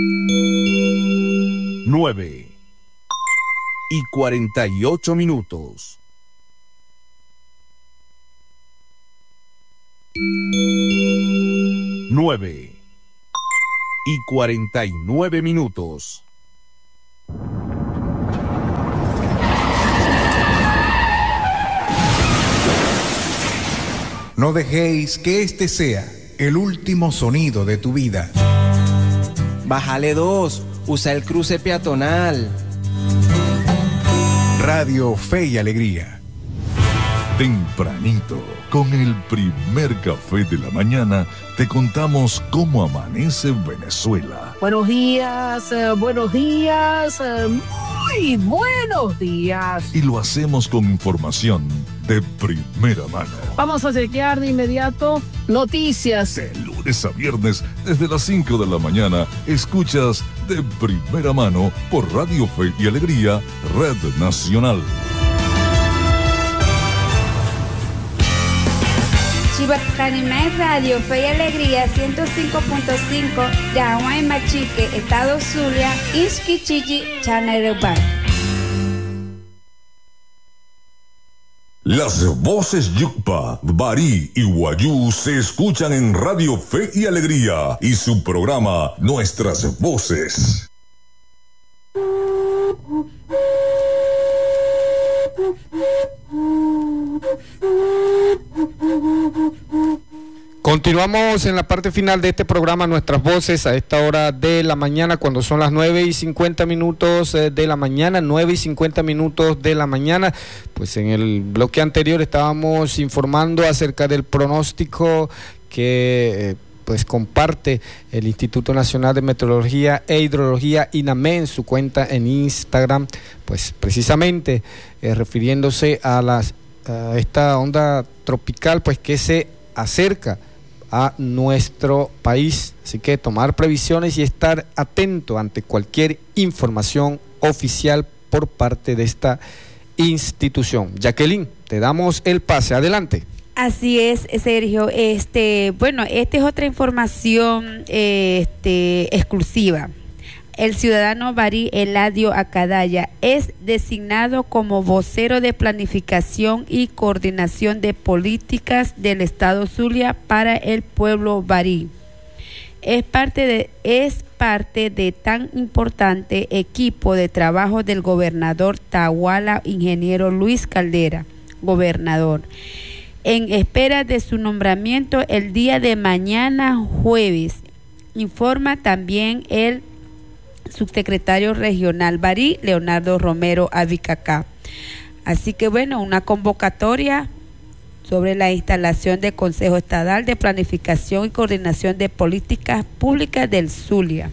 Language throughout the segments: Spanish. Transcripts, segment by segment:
9:48. 9:49. No dejéis que este sea el último sonido de tu vida. Bájale 2, usa el cruce peatonal. Radio Fe y Alegría. Tempranito, con el primer café de la mañana, te contamos cómo amanece Venezuela. Buenos días, muy buenos días. Y lo hacemos con información de primera mano. Vamos a chequear de inmediato noticias. De lunes a viernes, desde las 5 de la mañana, escuchas de primera mano por Radio Fe y Alegría, Red Nacional. Chibacanimé Radio Fe y Alegría 105.5, Yahuay Machique, Estado Zulia, Ishkichichi, Chaneruba. Las voces Yucpa, Barí y Guayú se escuchan en Radio Fe y Alegría y su programa Nuestras Voces. Continuamos en la parte final de este programa Nuestras Voces a esta hora de la mañana, cuando son las 9:50 de la mañana, 9:50 de la mañana. Pues en el bloque anterior estábamos informando acerca del pronóstico que pues comparte el Instituto Nacional de Meteorología e Hidrología, INAME, en su cuenta en Instagram, pues precisamente refiriéndose a esta onda tropical pues que se acerca a nuestro país, así que tomar previsiones y estar atento ante cualquier información oficial por parte de esta institución. Jacqueline, te damos el pase, adelante. Así es, Sergio. Esta es otra información exclusiva. El ciudadano Barí Eladio Acadaya es designado como vocero de planificación y coordinación de políticas del Estado Zulia para el pueblo Barí. Es parte de tan importante equipo de trabajo del gobernador Tahuala, ingeniero Luis Caldera, gobernador, en espera de su nombramiento el día de mañana jueves. Informa también el subsecretario regional Barí, Leonardo Romero Avicacá. Así que una convocatoria sobre la instalación del Consejo Estatal de Planificación y Coordinación de Políticas Públicas del Zulia.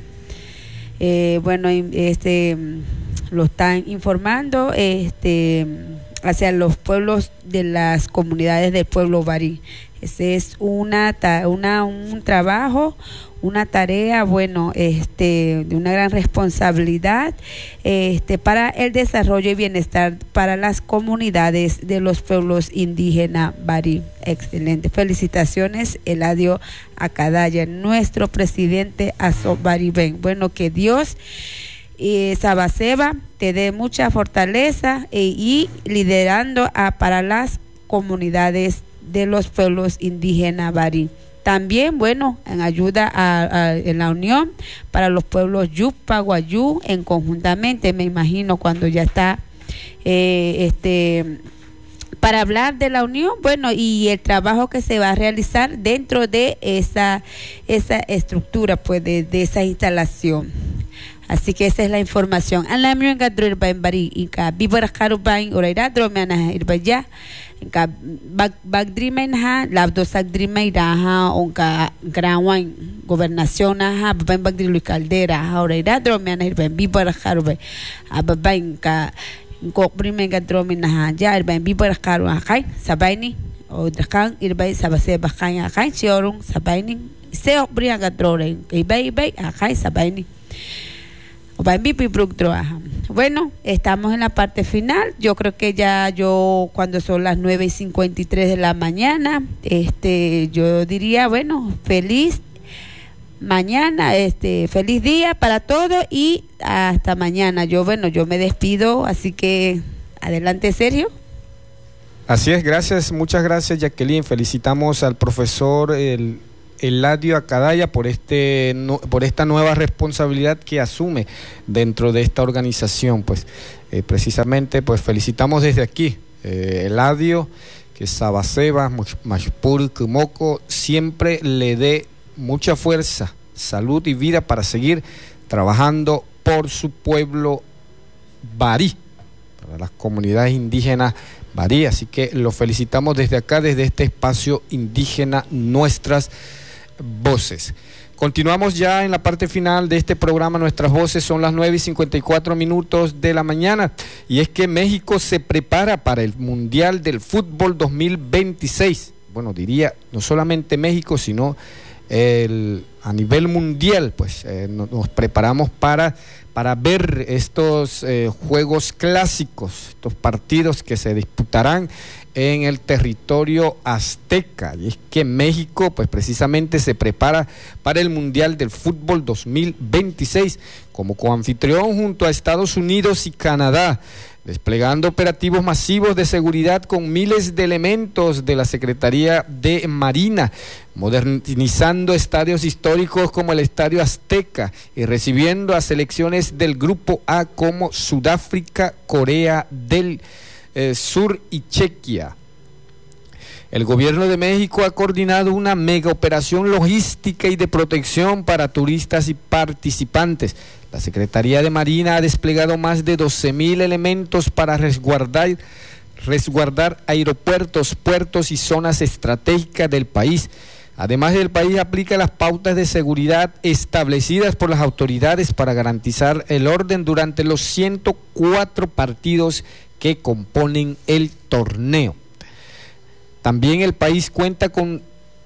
Lo están informando hacia los pueblos de las comunidades del pueblo Barí. Ese es un trabajo, una tarea, de una gran responsabilidad, para el desarrollo y bienestar para las comunidades de los pueblos indígenas Barí. Excelente. Felicitaciones, Eladio Acadaya, nuestro presidente Azo Barí Ben. Que Dios Sabaseba te dé mucha fortaleza y liderando para las comunidades de los pueblos indígenas Barí. También, en ayuda en la unión para los pueblos Yucpa, Guayú, en conjuntamente, me imagino, cuando ya está, para hablar de la unión, y el trabajo que se va a realizar dentro de esa estructura, pues, de esa instalación. Así que esa es la información. Bagdrimenha, labdosagdrimeiraha, onka granwan, gobernación, bagdrilu caldera, ahora dromeana irben, bibarjarube, ababanka, gobrimenga drominaha, ya irben, bibarjaru, ajay, sabaini, o drakan, irben, sabase, bajan, ajay, chiorun, sabaini, se obrianga drore, ibay, ajay, sabaini. Estamos en la parte final. Yo creo que cuando son las 9:53 de la mañana, yo diría, feliz mañana. Feliz día para todos y hasta mañana. Yo me despido, así que adelante, Sergio. Así es, gracias, muchas gracias, Jacqueline. Felicitamos al profesor Eladio Acadaya por esta nueva responsabilidad que asume dentro de esta organización. Pues precisamente pues felicitamos desde aquí, Eladio, que Sabaseba, Mashpur, Kumoko, siempre le dé mucha fuerza, salud y vida para seguir trabajando por su pueblo barí, para las comunidades indígenas barí. Así que lo felicitamos desde acá, desde este espacio indígena, Nuestras Voces. Continuamos ya en la parte final de este programa. Nuestras Voces, son las 9:54 de la mañana, y es que México se prepara para el Mundial del Fútbol 2026. Bueno, diría no solamente México, sino a nivel mundial. Pues nos preparamos para ver estos juegos clásicos, estos partidos que se disputarán en el territorio azteca. Y es que México pues precisamente se prepara para el Mundial del Fútbol 2026 como coanfitrión junto a Estados Unidos y Canadá, desplegando operativos masivos de seguridad con miles de elementos de la Secretaría de Marina, modernizando estadios históricos como el Estadio Azteca y recibiendo a selecciones del Grupo A como Sudáfrica, Corea del Sur y Chequia. El gobierno de México ha coordinado una mega operación logística y de protección para turistas y participantes. La Secretaría de Marina ha desplegado más de 12,000 elementos para resguardar aeropuertos, puertos y zonas estratégicas del país. Además, el país aplica las pautas de seguridad establecidas por las autoridades para garantizar el orden durante los 104 partidos que componen el torneo. También el país cuenta con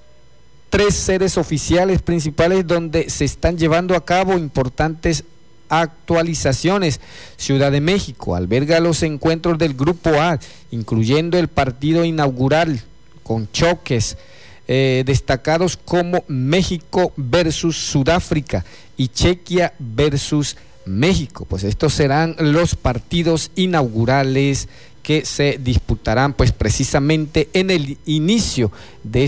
3 sedes oficiales principales donde se están llevando a cabo importantes actualizaciones. Ciudad de México alberga los encuentros del Grupo A, incluyendo el partido inaugural con choques destacados como México versus Sudáfrica y Chequia versus México. Pues estos serán los partidos inaugurales que se disputarán pues precisamente en el inicio de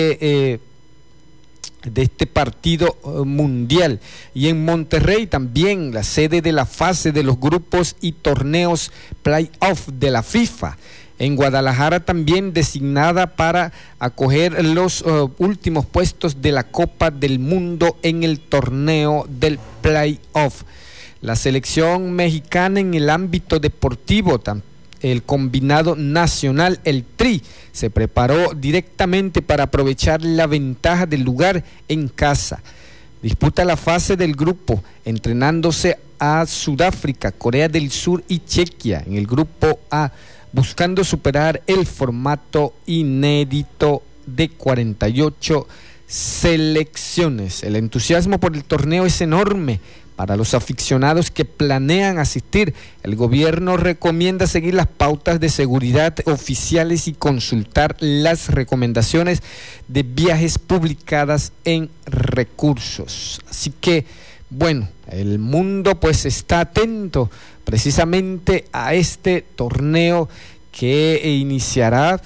este partido mundial. Y en Monterrey también, la sede de la fase de los grupos y torneos playoff de la FIFA. En Guadalajara también designada para acoger los últimos puestos de la Copa del Mundo en el torneo del playoff. La selección mexicana en el ámbito deportivo, el combinado nacional, el Tri, se preparó directamente para aprovechar la ventaja del lugar en casa. Disputa la fase del grupo, entrenándose a Sudáfrica, Corea del Sur y Chequia en el grupo A, buscando superar el formato inédito de 48 selecciones. El entusiasmo por el torneo es enorme para los aficionados que planean asistir. El gobierno recomienda seguir las pautas de seguridad oficiales y consultar las recomendaciones de viajes publicadas en Recursos. Así que, bueno, el mundo pues está atento precisamente a este torneo que iniciará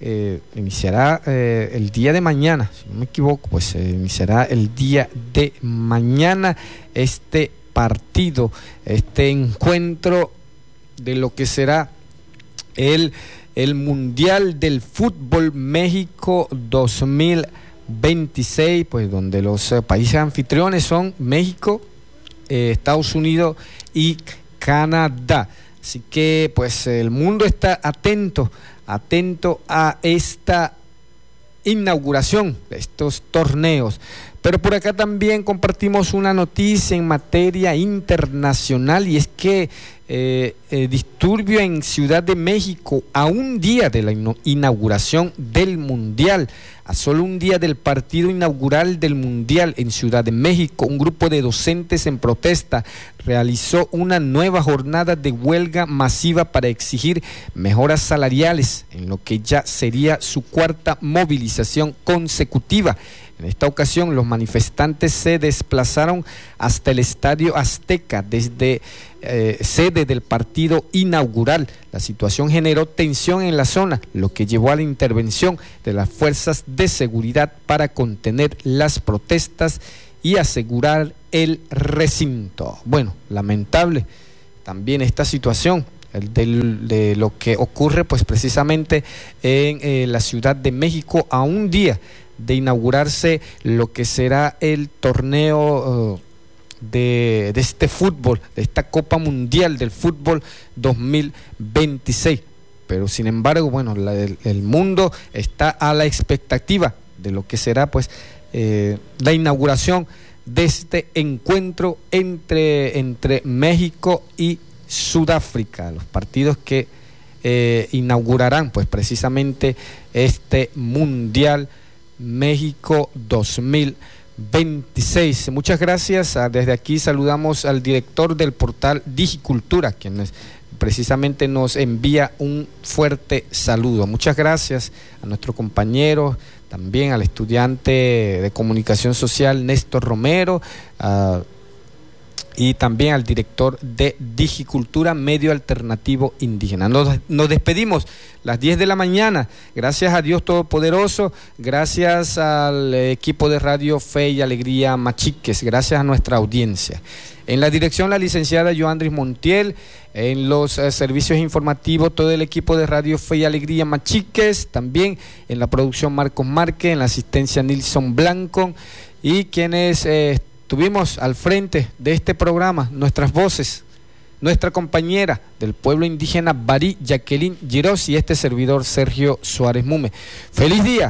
el día de mañana, si no me equivoco, pues iniciará el día de mañana este partido, este encuentro de lo que será el Mundial del Fútbol México 2026, pues donde los países anfitriones son México, Estados Unidos y Canadá. Así que pues el mundo está atento a esta inauguración de estos torneos. Pero por acá también compartimos una noticia en materia internacional, y es que disturbio en Ciudad de México a un día de la inauguración del Mundial. A solo un día del partido inaugural del Mundial en Ciudad de México, un grupo de docentes en protesta realizó una nueva jornada de huelga masiva para exigir mejoras salariales, en lo que ya sería su 4ª movilización consecutiva. En esta ocasión, los manifestantes se desplazaron hasta el Estadio Azteca desde sede del partido inaugural. La situación generó tensión en la zona, lo que llevó a la intervención de las fuerzas de seguridad para contener las protestas y asegurar el recinto. Bueno, lamentable también esta situación de lo que ocurre pues precisamente en la Ciudad de México a un día de inaugurarse lo que será el torneo de este fútbol, de esta Copa Mundial del Fútbol 2026. Pero sin embargo, bueno, el mundo está a la expectativa de lo que será pues la inauguración de este encuentro entre México y Sudáfrica, los partidos que inaugurarán pues precisamente este Mundial México 2026. Muchas gracias. Desde aquí saludamos al director del portal Digicultura, quien precisamente nos envía un fuerte saludo. Muchas gracias a nuestro compañero, también al estudiante de comunicación social Néstor Romero, y también al director de Digicultura, Medio Alternativo Indígena. Nos despedimos las 10 de la mañana. Gracias a Dios Todopoderoso, gracias al equipo de Radio Fe y Alegría Machiques, gracias a nuestra audiencia. En la dirección, la licenciada Joandris Montiel. En los servicios informativos, todo el equipo de Radio Fe y Alegría Machiques. También en la producción, Marcos Márquez. En la asistencia, Nilson Blanco. Y quienes estuvimos al frente de este programa, nuestras voces, nuestra compañera del pueblo indígena Barí, Jacqueline Girós, y este servidor, Sergio Suárez Mume. Feliz día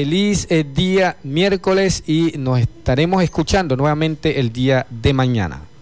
miércoles, y nos estaremos escuchando nuevamente el día de mañana.